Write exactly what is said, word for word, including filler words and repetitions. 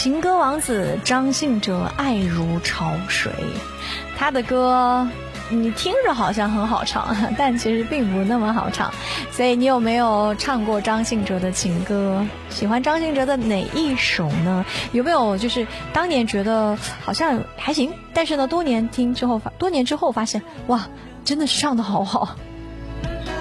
情歌王子张信哲爱如潮水，他的歌你听着好像很好唱，但其实并不那么好唱。所以你有没有唱过张信哲的情歌？喜欢张信哲的哪一首呢？有没有就是当年觉得好像还行，但是呢多年听之后发多年之后发现哇真的是唱得好好。